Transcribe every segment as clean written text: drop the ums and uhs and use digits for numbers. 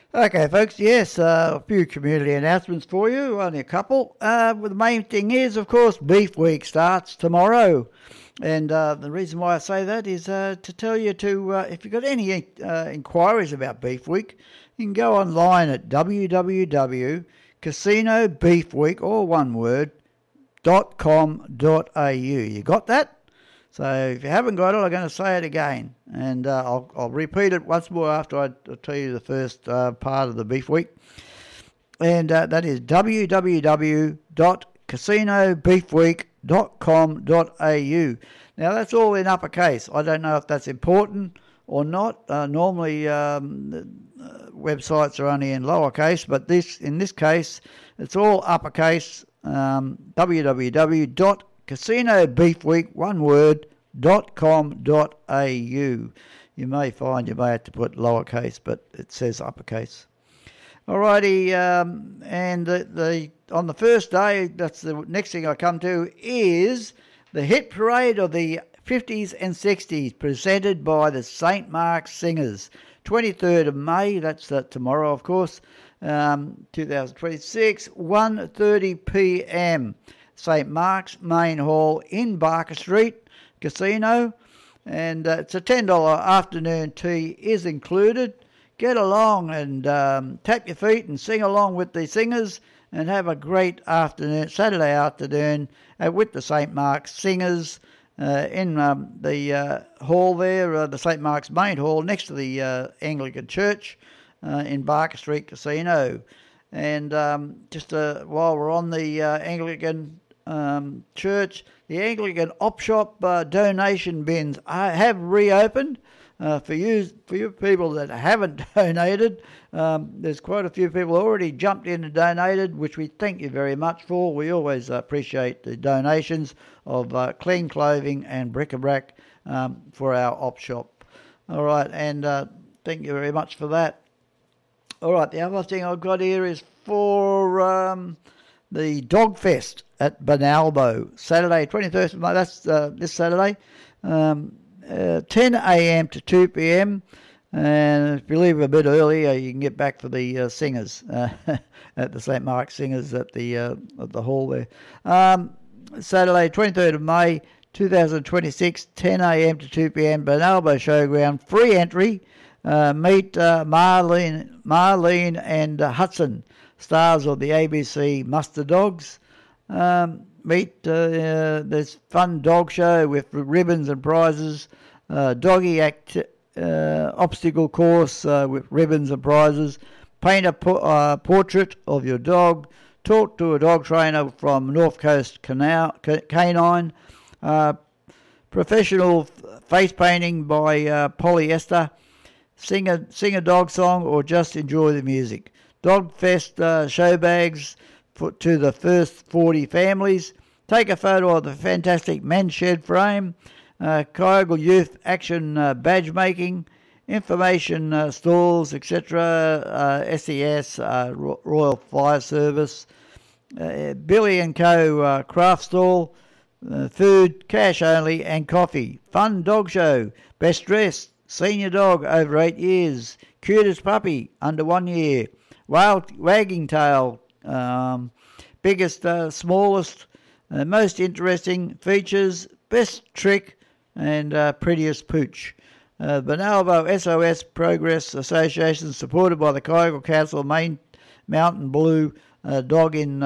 Okay, folks, yes, a few community announcements for you, only a couple. Well, the main thing is, of course, Beef Week starts tomorrow. And the reason why I say that is to tell you to, if you've got any inquiries about Beef Week, you can go online at www.casinobeefweek, or one word, .com.au. You got that? So if you haven't got it, I'm going to say it again, and I'll repeat it once more after I tell you the first part of the Beef Week, and that is www.casinobeefweek.com.au. Now that's all in uppercase. I don't know if that's important or not. Normally websites are only in lowercase, but in this case it's all uppercase. www.casinobeefweek, one word, .com.au. You may find you may have to put lowercase, but it says uppercase. Alrighty, and on the first day, that's the next thing I come to, is the hit parade of the 50s and 60s, presented by the St. Mark's Singers. 23rd of May, that's tomorrow, of course, 2026, 1:30 p.m. St. Mark's Main Hall in Barker Street Casino, and it's a $10 afternoon tea is included. Get along and tap your feet and sing along with the singers and have a great afternoon, Saturday afternoon with the St. Mark's Singers in the hall there, the St. Mark's Main Hall next to the Anglican Church in Barker Street Casino. And just while we're on the Anglican church, the Anglican op shop donation bins have reopened for you people that haven't donated. There's quite a few people already jumped in and donated, which we thank you very much for. We always appreciate the donations of clean clothing and bric-a-brac for our op shop. All right, and thank you very much for that. All right, the other thing I've got here is for the Dog Fest at Benalbo, Saturday, 21st of May. That's this Saturday, 10 a.m. to 2 p.m. And if you leave a bit earlier, you can get back for the singers at the St. Mark's Singers at the hall there. Saturday, 23rd of May, 2026, 10 a.m. to 2 p.m. Benalbo Showground, free entry. Meet Marlene and Hudson, stars of the ABC Muster Dogs. Meet this fun dog show with ribbons and prizes, doggy obstacle course with ribbons and prizes, paint a portrait of your dog, talk to a dog trainer from North Coast Canine, professional face painting by polyester, sing a dog song, or just enjoy the music. Dog Fest show bags to the first 40 families. Take a photo of the fantastic men's shed frame. Kyogle Youth Action badge making. Information stalls, etc. SES, Royal Fire Service. Billy & Co. craft stall. Food, cash only, and coffee. Fun dog show. Best dressed. Senior dog over 8 years. Cutest puppy under 1 year. Wagging tail. Biggest, smallest, most interesting features, best trick, and prettiest pooch. Benalbo SOS Progress Association, supported by the Kyogle Council Main Mountain Blue Dog and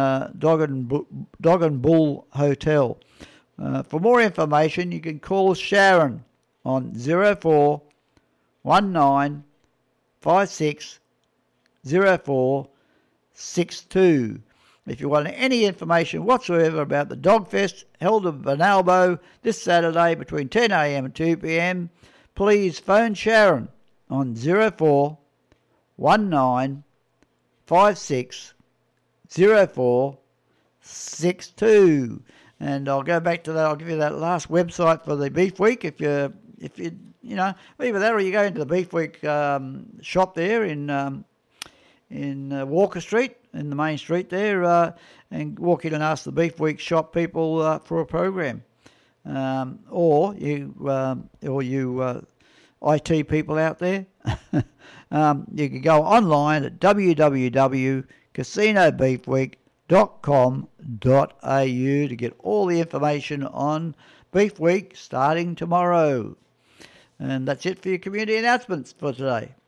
Bull Hotel. For more information, you can call Sharon on 0419 56 0462. If you want any information whatsoever about the Dog Fest held at Benalbo this Saturday between 10 a.m. and 2 p.m, please phone Sharon on 0419 56 0462. And I'll go back to that. I'll give you that last website for the Beef Week. If you either that or you go into the Beef Week shop there in Walker Street, in the main street there, and walk in and ask the Beef Week shop people for a program, or you IT people out there, You can go online at www.casinobeefweek.com.au to get all the information on Beef Week starting tomorrow. And that's it for your community announcements for today.